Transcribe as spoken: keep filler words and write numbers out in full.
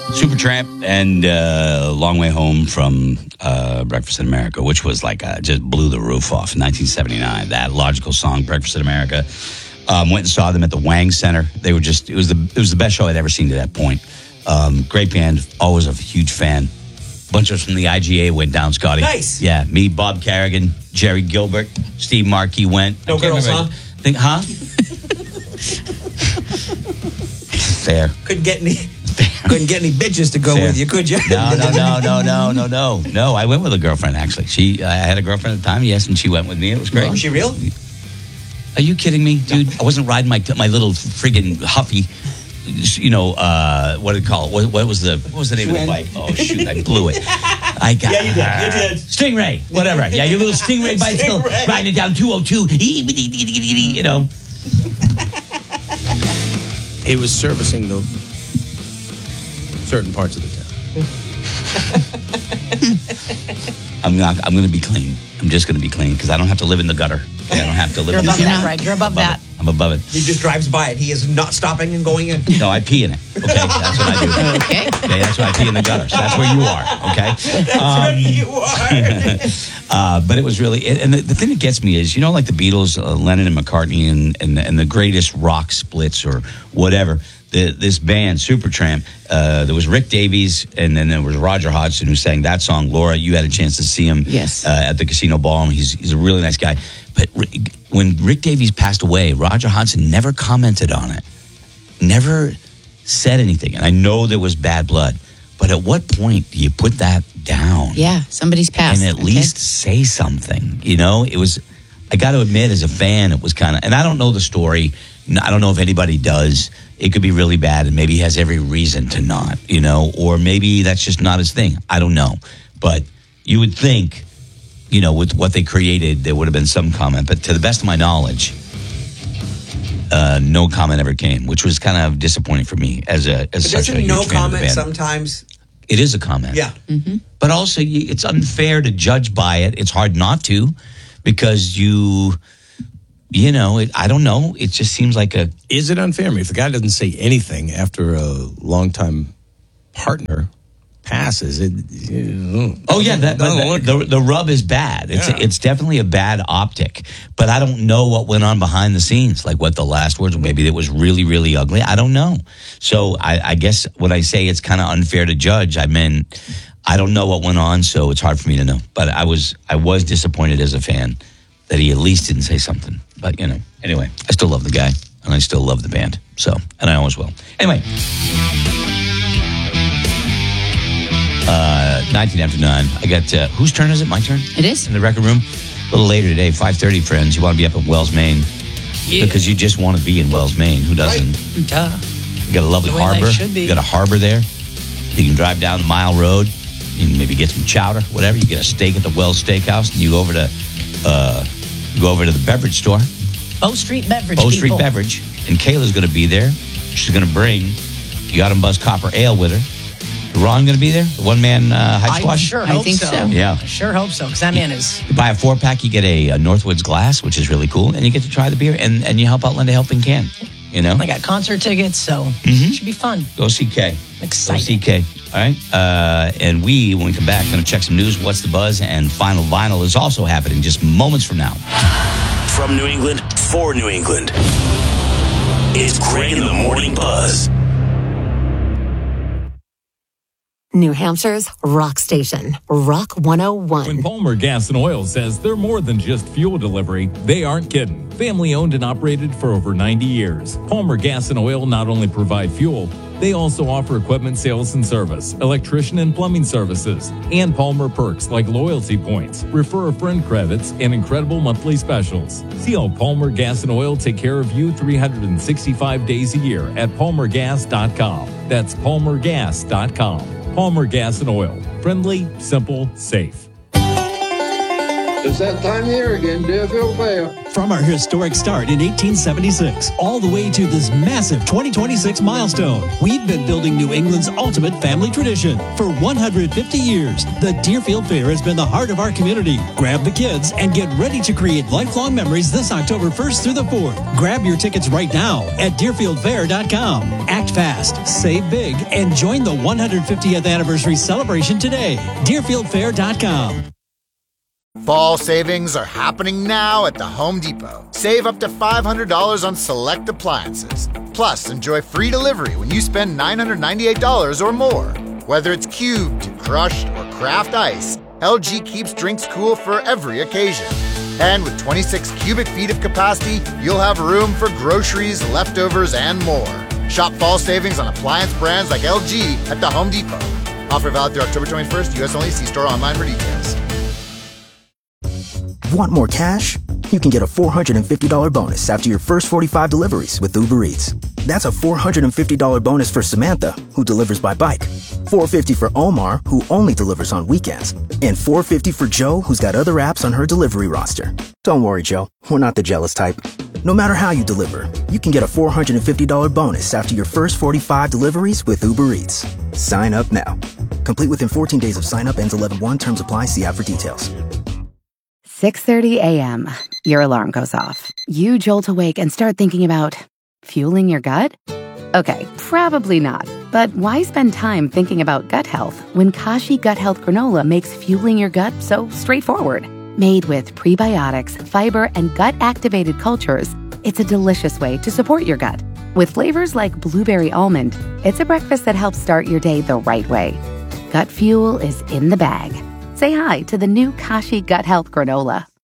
Supertramp and uh, Long Way Home from uh, Breakfast in America, which was like uh, just blew the roof off in nineteen seventy-nine. That logical song, Breakfast in America. Um, went and saw them at the Wang Center. They were just it was the it was the best show I'd ever seen to that point. Um, great band, always a huge fan. Bunch of us from the I G A went down, Scotty. Nice. Yeah, me, Bob Carrigan, Jerry Gilbert, Steve Markey went. No girls, huh? Think, huh? Fair. Couldn't get any. Couldn't get any bitches to go Fair. with you, could you? No, no, no, no, no, no, no. No, I went with a girlfriend, actually. She, I had a girlfriend at the time, yes, and she went with me. It was great. Was she real? Are you kidding me, dude? I wasn't riding my my little friggin' Huffy, you know, uh, what did it call it? What, what was the what was the name Schwinn. of the bike? Oh, shoot, I blew it. I got Yeah, you did. You did. Stingray, whatever. Yeah, your little Stingray bicycle, Stingray. riding it down two oh two, you know. He was servicing the certain parts of the town. I'm not. I'm going to be clean. I'm just going to be clean because I don't have to live in the gutter. I don't have to live You're in the above that, Greg. You're above that. I'm above it. He just drives by it. He is not stopping and going in. No, I pee in it. Okay, that's what I do. Okay. Okay, that's why I pee in the gutter. So that's where you are. Okay. That's where you are. Uh, but it was really, and the, the thing that gets me is, you know, like the Beatles, uh, Lennon and McCartney, and, and and the greatest rock splits or whatever. The, this band, Supertramp, uh, there was Rick Davies, and then there was Roger Hodgson who sang that song. Laura, you had a chance to see him Yes. uh, at the Casino Ballroom. He's he's a really nice guy. But Rick, when Rick Davies passed away, Roger Hodgson never commented on it, never said anything. And I know there was bad blood, but at what point do you put that down? Yeah, somebody's passed. And at okay? least say something. You know, it was, I got to admit, as a fan, it was kind of, and I don't know the story. I don't know if anybody does. It could be really bad, and maybe he has every reason to not, you know, or maybe that's just not his thing. I don't know. But you would think, you know, with what they created, there would have been some comment. But to the best of my knowledge, uh, no comment ever came, which was kind of disappointing for me as a as But such a doesn't huge no fan of the comment band. sometimes? It is a comment. Yeah. But also, you- it's unfair to judge by it. It's hard not to, because you, you know, it, I don't know. It just seems like a. Is it unfair? I mean, if the guy doesn't say anything after a longtime partner passes, it. You know, Oh yeah, that, but doesn't look- the, the the rub is bad. It's Yeah. it's definitely a bad optic. But I don't know what went on behind the scenes, like what the last words. Maybe it was really really ugly. I don't know. So I, I guess when I say it's kind of unfair to judge, I mean I don't know what went on, so it's hard for me to know. But I was I was disappointed as a fan that he at least didn't say something. But you know, anyway, I still love the guy and I still love the band. So, and I always will. Anyway. Uh, nineteen after nine. I got, uh, whose turn is it? My turn? It is. In the record room? A little later today, five thirty, friends. You want to be up in Wells, Maine. Yeah. Because you just want to be in Wells, Maine. Who doesn't? Duh. You got a lovely The way life harbor. should be. You got a harbor there. You can drive down the Mile Road. You can maybe get some chowder, whatever. You get a steak at the Wells Steakhouse. And you go over to, uh, you go over to the beverage store. Bow Street Beverage. Bow Street people. Beverage. And Kayla's going to be there. She's going to bring, you got him Buzz Copper Ale with her. Ron going to be there? The one-man uh, high I squash? sure I hope think so. so. Yeah. I sure hope so, because that man is... You buy a four-pack, you get a, a Northwoods glass, which is really cool, and you get to try the beer, and, and you help out Lend a Helping Can. You know? I got concert tickets, so Mhm. it should be fun. Go see K. I'm Go excited. see K. All right? Uh, and we, when we come back, going to check some news, what's the buzz, and Final Vinyl is also happening just moments from now. From New England for New England. It's Greg in the Morning Buzz. New Hampshire's rock station, Rock one oh When one. Palmer Gas and Oil says they're more than just fuel delivery, they aren't kidding. Family owned and operated for over ninety years. Palmer Gas and Oil not only provide fuel, they also offer equipment sales and service, electrician and plumbing services, and Palmer perks like loyalty points, refer a friend credits, and incredible monthly specials. See how Palmer Gas and Oil take care of you three hundred sixty-five days a year at palmer gas dot com. That's palmer gas dot com. Palmer Gas and Oil. Friendly, simple, safe. It's that time of year again, Deerfield Fair. From our historic start in eighteen seventy-six, all the way to this massive twenty twenty-six milestone, we've been building New England's ultimate family tradition. For one hundred fifty years, the Deerfield Fair has been the heart of our community. Grab the kids and get ready to create lifelong memories this October first through the fourth. Grab your tickets right now at deerfield fair dot com. Act fast, save big, and join the one hundred fiftieth anniversary celebration today. deerfield fair dot com. Fall savings are happening now at the Home Depot. Save up to five hundred dollars on select appliances. Plus, enjoy free delivery when you spend nine hundred ninety-eight dollars or more. Whether it's cubed, crushed, or craft ice, L G keeps drinks cool for every occasion. And with twenty-six cubic feet of capacity, you'll have room for groceries, leftovers, and more. Shop fall savings on appliance brands like L G at the Home Depot. Offer valid through October twenty-first, U S only. See store online for details. Want more cash? You can get a four hundred fifty dollars bonus after your first forty-five deliveries with Uber Eats. That's a four hundred fifty dollars bonus for Samantha, who delivers by bike. four hundred fifty dollars for Omar, who only delivers on weekends. And four hundred fifty dollars for Joe, who's got other apps on her delivery roster. Don't worry, Joe. We're not the jealous type. No matter how you deliver, you can get a four hundred fifty dollars bonus after your first forty-five deliveries with Uber Eats. Sign up now. Complete within fourteen days of sign up. Ends eleven one. Terms apply. See app for details. six thirty a.m. Your alarm goes off. You jolt awake and start thinking about fueling your gut? Okay, probably not. But why spend time thinking about gut health when Kashi Gut Health Granola makes fueling your gut so straightforward? Made with prebiotics, fiber, and gut-activated cultures, it's a delicious way to support your gut. With flavors like blueberry almond, it's a breakfast that helps start your day the right way. Gut fuel is in the bag. Say hi to the new Kashi Gut Health Granola.